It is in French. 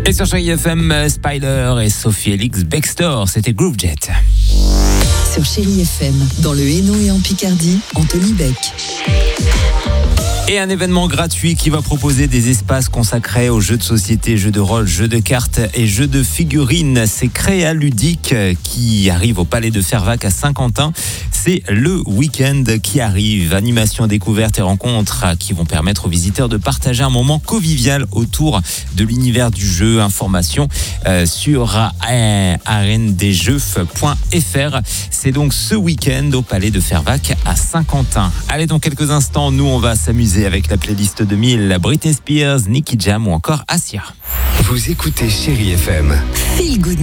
Et sur Chérie FM, Spider et Sophie Elix Bextor, c'était Groove Jet. Sur Chérie FM, dans le Hainaut et en Picardie, Anthony Beck. Et un événement gratuit qui va proposer des espaces consacrés aux jeux de société, jeux de rôle, jeux de cartes et jeux de figurines. C'est Créa Ludique qui arrive au Palais de Fervaques à Saint-Quentin. C'est le week-end qui arrive. Animation, découverte et rencontres qui vont permettre aux visiteurs de partager un moment convivial autour de l'univers du jeu. Information sur arènedesjeux.fr. C'est donc ce week-end au Palais de Fervaques à Saint-Quentin. Allez, dans quelques instants, nous on va s'amuser avec la playlist 2000, Britney Spears, Nicky Jam ou encore Asia. Vous écoutez Chérie FM. Feel Good